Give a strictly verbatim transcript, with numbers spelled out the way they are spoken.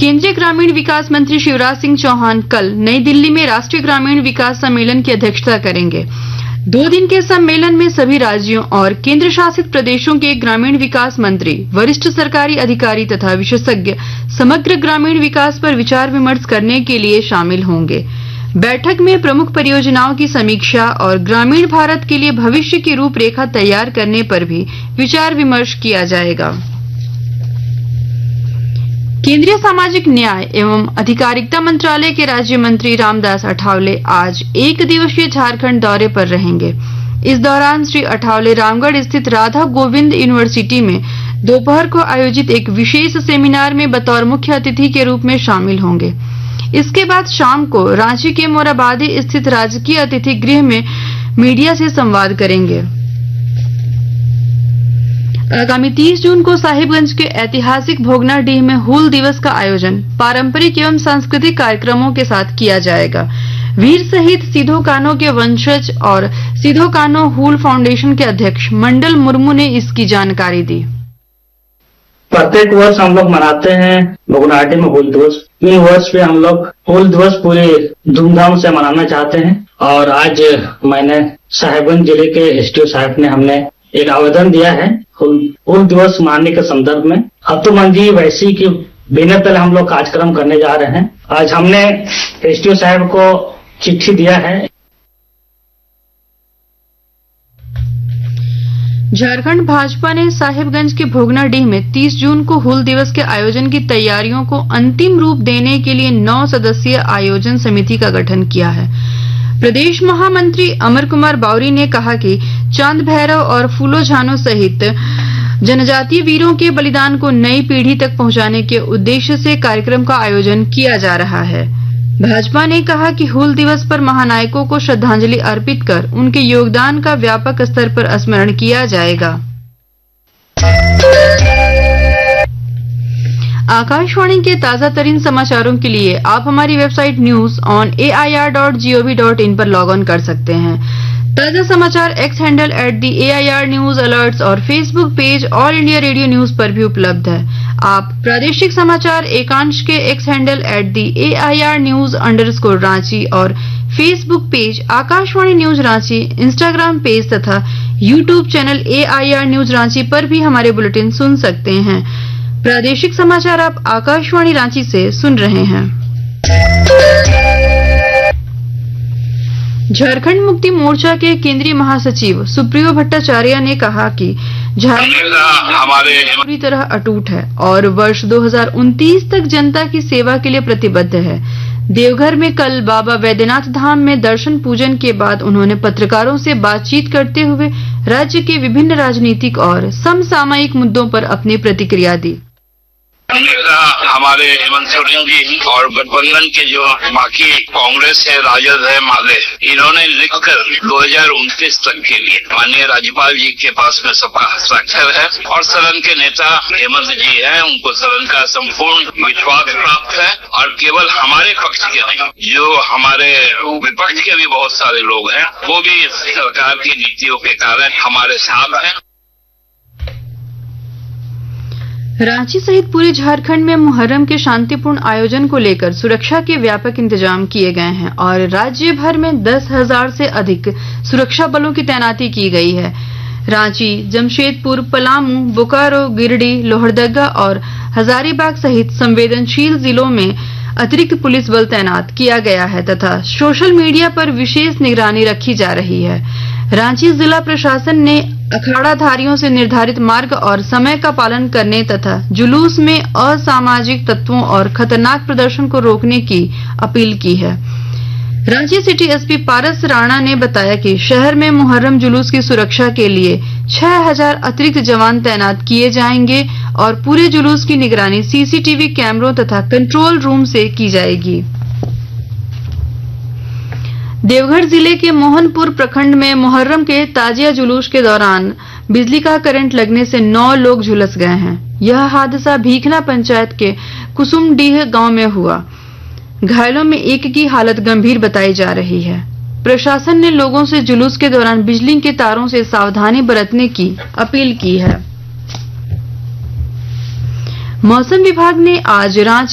केंद्रीय ग्रामीण विकास मंत्री शिवराज सिंह चौहान कल नई दिल्ली में राष्ट्रीय ग्रामीण विकास सम्मेलन की अध्यक्षता करेंगे। दो दिन के सम्मेलन में सभी राज्यों और केंद्र शासित प्रदेशों के ग्रामीण विकास मंत्री, वरिष्ठ सरकारी अधिकारी तथा विशेषज्ञ समग्र ग्रामीण विकास पर विचार विमर्श करने के लिए शामिल होंगे। बैठक में प्रमुख परियोजनाओं की समीक्षा और ग्रामीण भारत के लिए भविष्य की रूपरेखा तैयार करने पर भी विचार विमर्श किया जाएगा। केंद्रीय सामाजिक न्याय एवं अधिकारिता मंत्रालय के राज्य मंत्री रामदास अठावले आज एक दिवसीय झारखंड दौरे पर रहेंगे। इस दौरान श्री अठावले रामगढ़ स्थित राधा गोविंद यूनिवर्सिटी में दोपहर को आयोजित एक विशेष सेमिनार में बतौर मुख्य अतिथि के रूप में शामिल होंगे। इसके बाद शाम को रांची के मोराबादी स्थित राजकीय अतिथि गृह में मीडिया से संवाद करेंगे। आगामी तीस जून को साहिबगंज के ऐतिहासिक भोगनाडीह में हूल दिवस का आयोजन पारंपरिक एवं सांस्कृतिक कार्यक्रमों के साथ किया जाएगा। वीर शहीद सिधो कान्हो के वंशज और सिधो कान्हो हूल फाउंडेशन के अध्यक्ष मंडल मुर्मू ने इसकी जानकारी दी। प्रत्येक वर्ष हम लोग मनाते हैं भोगनाडीह में हूल दिवस। इन वर्ष पे हम लोग हूल दिवस पूरे धूमधाम से मनाना चाहते हैं और आज मैंने साहिबगंज जिले के एसडीओ साहब ने हमने एक आवेदन दिया है हूल दिवस मनाने के संदर्भ में। अब्दुल जी वैसी की बिना पहले हम लोग कार्यक्रम करने जा रहे हैं। आज हमने एसडीओ साहब को चिट्ठी दिया है। झारखंड भाजपा ने साहिबगंज के भोगनाडीह में तीस जून को हूल दिवस के आयोजन की तैयारियों को अंतिम रूप देने के लिए नौ सदस्यीय आयोजन समिति का गठन किया है। प्रदेश महामंत्री अमर कुमार बावरी ने कहा कि चांद भैरव और फूलो झानो सहित जनजातीय वीरों के बलिदान को नई पीढ़ी तक पहुंचाने के उद्देश्य से कार्यक्रम का आयोजन किया जा रहा है। भाजपा ने कहा कि हूल दिवस पर महानायकों को श्रद्धांजलि अर्पित कर उनके योगदान का व्यापक स्तर पर स्मरण किया जाएगा। आकाशवाणी के ताजा तरीन समाचारों के लिए आप हमारी website news on A I R dot G O V dot in पर लॉग ऑन कर सकते हैं। ताजा समाचार x handle at the A I R news alerts और Facebook page all India radio news पर भी उपलब्ध है। आप प्रादेशिक समाचार एकांश के x handle at the A I R news underscore Ranchi और Facebook page Akashvani news Ranchi, Instagram page तथा YouTube channel A I R news Ranchi पर भी हमारे बुलेटिन सुन सकते हैं। प्रादेशिक समाचार आप आकाशवाणी रांची से सुन रहे हैं। झारखंड मुक्ति मोर्चा के केंद्रीय महासचिव सुप्रियो भट्टाचार्य ने कहा कि झारखंड हमारे पूरी तरह अटूट है और वर्ष दो हज़ार उनतीस तक जनता की सेवा के लिए प्रतिबद्ध है। देवघर में कल बाबा वैद्यनाथ धाम में दर्शन पूजन के बाद उन्होंने पत्रकारों से बातचीत करते हुए राज्य के विभिन्न राजनीतिक और समसामयिक मुद्दों पर अपनी प्रतिक्रिया दी। हमारे हेमंत सोरेन जी और गठबंधन के जो बाकी कांग्रेस है, राजद है, माले, इन्होंने लिखकर दो हज़ार उनतीस तक के लिए माननीय राज्यपाल जी के पास में सबका हस्ताक्षर है और सदन के नेता हेमंत जी हैं, उनको सदन का संपूर्ण विश्वास प्राप्त है और केवल हमारे पक्ष के नहीं, जो हमारे विपक्ष के भी बहुत सारे लोग हैं, वो भी सरकार की नीतियों के कारण हमारे साथ हैं। रांची सहित पूरे झारखंड में मुहर्रम के शांतिपूर्ण आयोजन को लेकर सुरक्षा के व्यापक इंतजाम किए गए हैं और राज्य भर में दस हजार से अधिक सुरक्षा बलों की तैनाती की गई है। रांची, जमशेदपुर, पलामू, बोकारो, गिरिडीह, लोहरदगा और हजारीबाग सहित संवेदनशील जिलों में अतिरिक्त पुलिस बल तैनात किया गया है तथा सोशल मीडिया पर विशेष निगरानी रखी जा रही है। रांची जिला प्रशासन ने अखाड़ाधारियों से निर्धारित मार्ग और समय का पालन करने तथा जुलूस में असामाजिक तत्वों और खतरनाक प्रदर्शन को रोकने की अपील की है। रांची सिटी एसपी पारस राणा ने बताया कि शहर में मुहर्रम जुलूस की सुरक्षा के लिए छह हजार अतिरिक्त जवान तैनात किए जाएंगे और पूरे जुलूस की निगरानी सीसीटीवी कैमरों तथा कंट्रोल रूम से की जाएगी। देवघर जिले के मोहनपुर प्रखंड में मुहर्रम के ताजिया जुलूस के दौरान बिजली का करंट लगने से नौ लोग झुलस गए हैं। यह हादसा भीखना पंचायत के कुसुमडीह गांव में हुआ। घायलों में एक की हालत गंभीर बताई जा रही है। प्रशासन ने लोगों से जुलूस के दौरान बिजली के तारों से सावधानी बरतने की अपील की है। मौसम विभाग ने आज रांची